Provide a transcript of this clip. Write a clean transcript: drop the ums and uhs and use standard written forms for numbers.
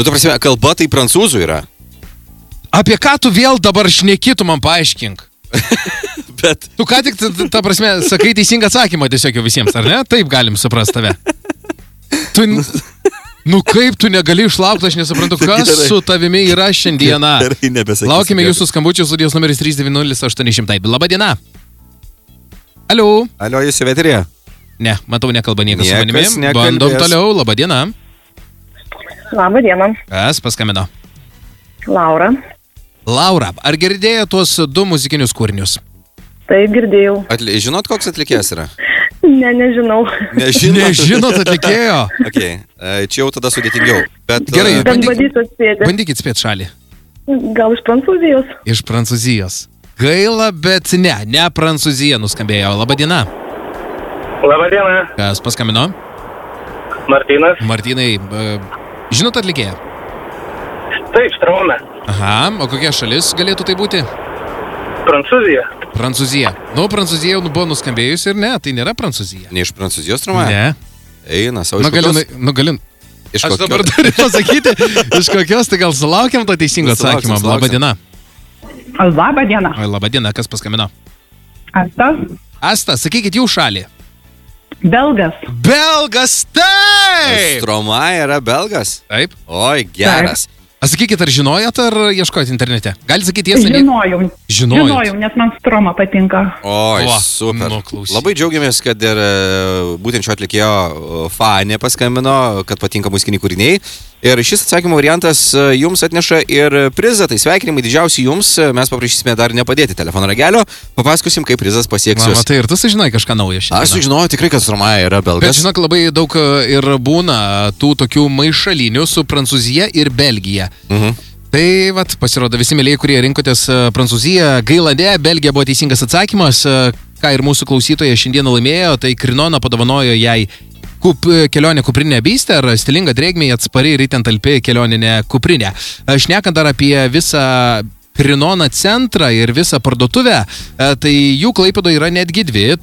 Tu prasme, kalba tai prancūzų yra. Apie ką tu vėl dabar šneki, tu man paaiškink. Bet... Tu ką tik, ta prasme, sakai teisingą atsakymą tiesiog jau visiems, ar ne? Taip galim suprasti tave. Tu... Nu kaip tu negali išlaukti, aš nesuprantu, kas su tavimi yra šiandieną. Laukime jūsų skambučių, studijos numeris 390-800. Labadiena. Aliu. Alio, jūs eterėje? Ne, matau, nekalba niekas su manimi. Bandom toliau. Labadiena. Labadiena. Kas paskambino? Laura. Laura, ar girdėjo tuos 2 muzikinius kūrinius? Taip, girdėjau. Žinot, koks atlikėjas yra? Nežinau. Nežinot atlikėjo? Okay. Čia jau tada sudėtingiau. Bet, gerai, bandysiu atspėti. Bandykit spėti šalį. Gal iš Prancūzijos? Iš Prancūzijos. Gaila, bet ne Prancūzija nuskambėjo. Labadiena. Labadiena. Kas paskambino? Martynas. Martynai, žinot atlikėją? Taip, Straume. Aha, o kokia šalis galėtų tai būti? Prancūzija. Prancūzija. Nu, Prancūzija jau buvo nuskambėjusi ir ne, tai nėra Prancūzija. Ne iš Prancūzijos Straume? Ne. Eina, savo iš kokios? Galin. Iš aš dabar turiu pasakyti, iš kokios, tai gal sulaukiam to teisingo atsakymą. Labadiena. Labadiena. Labadiena, kas paskambino? Asta. Asta, sakykit jų šalį. Belgas. Belgas, taip! Stroma yra belgas? Taip. Oi, geras. Sakykit, ar žinojot, ar ieškojot internete? Gali sakyti tiesą? Žinojau, nes man Stroma patinka. Oi, super. Labai džiaugiamės, kad ir būtent šio atlikėjo fanė paskambino, kad patinka muzikiniai kūriniai. Ir šis atsakymo variantas jums atneša ir prizą, tai sveikinimai didžiausi jums. Mes paprašysime dar nepadėti telefono ragelio, papasakosim, kaip prizas pasieks jūs. Tai ir tu sužinai kažką naujo šiandien. Aš sužinojau tikrai, kad Stroma yra belgas. Bet žinok, labai daug ir būna tų tokių maišalinių su Prancūzija ir Belgija. Tai vat, pasirodo visi mėlėjai, kurie rinkotės Prancūziją, gaila ne, Belgija buvo teisingas atsakymas, ką ir mūsų klausytoja šiandieną laimėjo, tai Krinona padovanojo jai kelionė kuprinė Beister, stilinga drėgmė, atspari ir itin talpi kelioninė kuprinė. Šnekant dar apie visą Krinona centrą ir visą parduotuvę, tai jų Klaipėdoje yra netgi 2.